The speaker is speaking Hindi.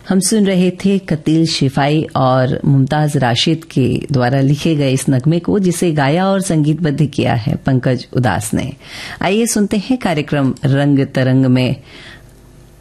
हम सुन रहे थे कतील शिफाई और मुमताज राशिद के द्वारा लिखे गए इस नगमे को, जिसे गाया और संगीतबद्ध किया है पंकज उदास ने। आइए सुनते हैं कार्यक्रम रंग तरंग में